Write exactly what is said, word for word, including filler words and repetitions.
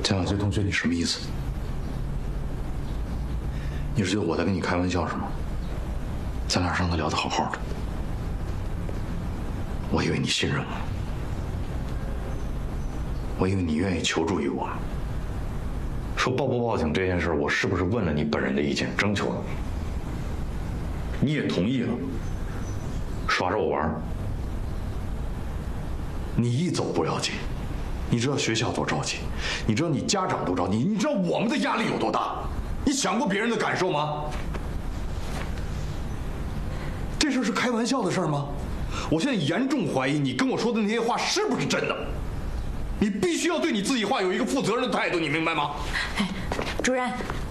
江小杰同学，你什么意思？你是觉得我在跟你开玩笑是吗？咱俩上次聊得好好的，我以为你信任我，我以为你愿意求助于我。说报不报警这件事，我是不是问了你本人的意见，征求了你，你也同意了，耍着我玩。你一走不要紧，你知道学校多着急，你知道你家长多着急，你知道我们的压力有多大？你想过别人的感受吗？这事是开玩笑的事吗？我现在严重怀疑你跟我说的那些话是不是真的。你必须要对你自己话有一个负责任的态度，你明白吗？ 哎，主任，